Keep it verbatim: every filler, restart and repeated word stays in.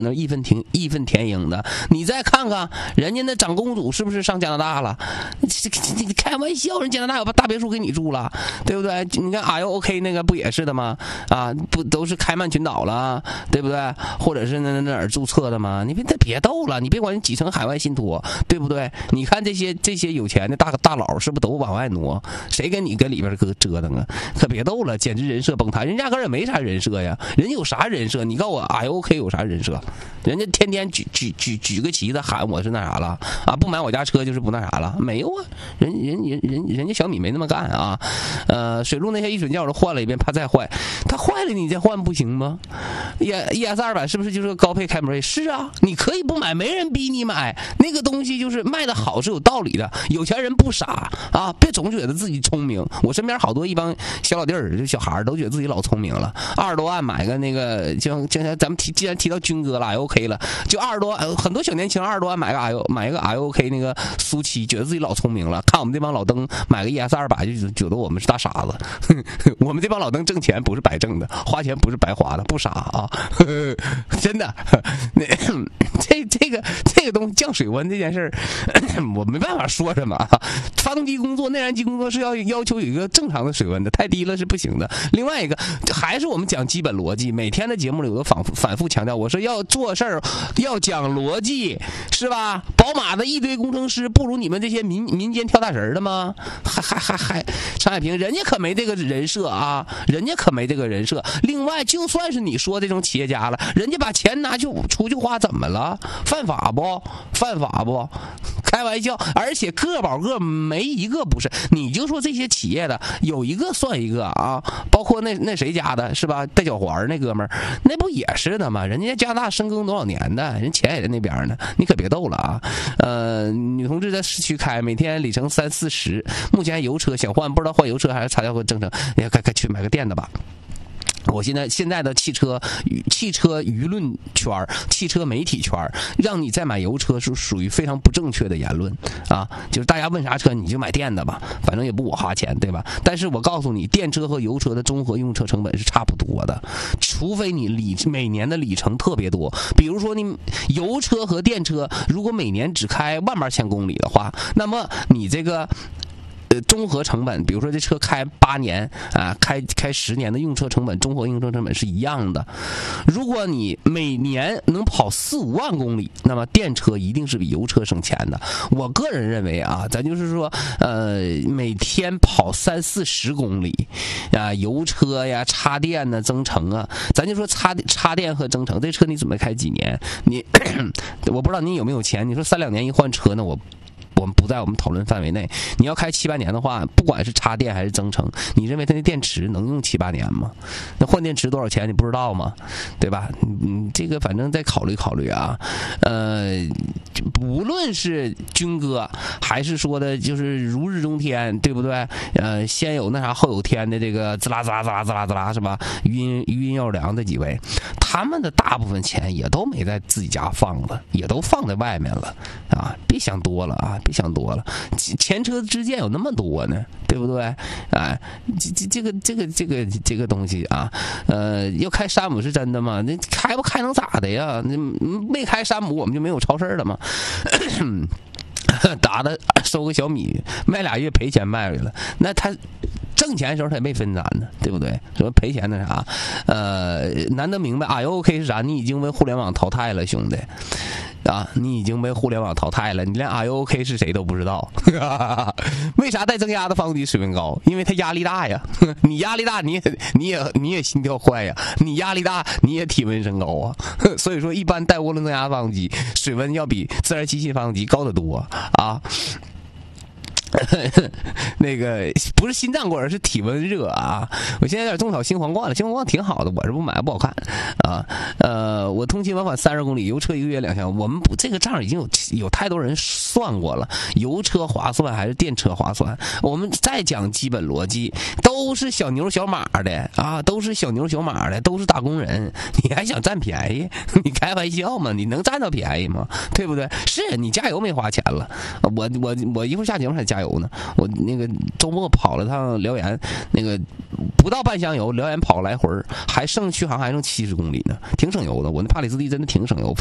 那义愤填义愤填膺的。你再看看人家那长公主是不是上加拿大了？你开玩笑，人加拿大有把大别墅给你住了，对不对？你看 I O OK 那个不也是的吗？啊，不都是开曼群岛了，对不对？或者是那那哪儿注册的吗？你别别逗了，你别管几成海外信托，对不对？你看这些这些有钱的大大佬是不是都往外挪？谁跟你跟里边搁折腾啊？可别逗了，简直人设崩塌。人家压根儿也没啥人设呀，人家有啥人设？你告诉我 I O K 有啥人设？人家天天举举举举个旗子喊我是那啥了啊？不买我家车就是不那啥了？没有啊，人人人人人家小米没那么干啊。呃，水路那些易损件我都换了一遍，怕再坏。它坏了你再换不行吗 ？E E S 二百是不是就是个高配凯美瑞？是啊，你可以不买，没人逼你买。那个东西就是卖的好是有道理的，有钱人不傻啊，别总觉得自己聪明。我身边好多一帮小老弟儿，就小孩儿都觉得自己老聪明了，二十多万买个那个，就就像咱们提，既然提到军哥了 ，I O K 了，就二十多，很多小年轻二十多万买个 I O 买一个 I O K 那个苏七，觉得自己老聪明了。看我们这帮老登买个 E S 二百，就觉得我们是大傻子。我们这帮老登挣钱不是白挣的，花钱不是白花的，不傻啊，真的。那这这个这个东西降水温这件事儿，我没办法说什么。发动机工作、内燃机工作是要要求有一个正常的水温的，太低了是不行的。另外一个还是我们讲基本逻辑，每天的节目里我都反复反复强调，我说要做事儿要讲逻辑，是吧？宝马的一堆工程师不如你们这些民民间跳大神的吗？还还还还，常海平人家可没这个人设啊，人家可没这个人设。另外，就算是你说这种企业家了，人家把钱拿去出去花怎么了？犯法不？犯法不？开玩笑，而且个保个没一个不是。你就说这些企业的有一个算一个啊，包括那那谁家的是吧？戴脚环那哥们儿，那不也是的吗？人家加拿大深耕多少年的，人钱也在那边呢，你可别逗了啊！呃，女同志在市区开，每天里程三四十，目前油车想换，不知道换油车还是插掉个正程，也该该去买个电的吧。我现在现在的汽车汽车舆论圈汽车媒体圈让你再买油车是属于非常不正确的言论啊！就是大家问啥车你就买电的吧，反正也不我花钱，对吧？但是我告诉你，电车和油车的综合用车成本是差不多的，除非你里每年的里程特别多，比如说你油车和电车如果每年只开万八千公里的话，那么你这个。呃，综合成本，比如说这车开八年啊，开开十年的用车成本，综合用车成本是一样的。如果你每年能跑四五万公里，那么电车一定是比油车省钱的。我个人认为啊，咱就是说，呃，每天跑三四十公里啊，油车呀、插电呢、增程啊，咱就说插插电和增程，这车你准备开几年？你我不知道你有没有钱，你说三两年一换车呢，我。我们不在我们讨论范围内。你要开七八年的话，不管是插电还是增程，你认为它的电池能用七八年吗？那换电池多少钱你不知道吗？对吧？嗯，这个反正再考虑考虑啊。呃，无论是军哥还是说的就是如日中天，对不对？呃，先有那啥后有天的这个滋啦滋啦滋啦滋啦滋啦是吧？余音余音绕梁这几位，他们的大部分钱也都没在自己家放了，也都放在外面了啊！别想多了啊！别想多了，前车之鉴有那么多呢，对不对？哎，这这这个这个这个这个东西啊，呃，要开山姆是真的吗？那开不开能咋的呀？那没开山姆，我们就没有超市了吗？打的收个小米，卖俩月赔钱卖回来了，那他。挣钱的时候他也没分咱呢，对不对？说赔钱那啥，呃，难得明白 I O K 是啥？你已经被互联网淘汰了，兄弟啊！你已经被互联网淘汰了，你连 I O K 是谁都不知道。为啥带增压的发动机水温高？因为它压力大呀。你压力大，你也你也你也心跳快呀。你压力大，你也体温升高啊。所以说，一般带涡轮增压的发动机水温要比自然吸气发动机高得多啊。那个不是心脏过热，是体温热啊！我现在有点种草新皇冠了，新皇冠挺好的，我是不买，不好看啊。呃，我通勤往返三十公里，油车一个月两千。我们不这个账已经有有太多人算过了，油车划算还是电车划算？我们再讲基本逻辑，都是小牛小马的啊，都是小牛小马的，都是打工人，你还想占便宜？你开玩笑吗？你能占到便宜吗？对不对？是你加油没花钱了，我我我一会儿下节目还加油。 油呢。我那个周末跑了趟辽源，那个不到半箱油，辽源跑来回还剩续航还剩七十公里呢，挺省油的。我那帕里斯蒂真的挺省油。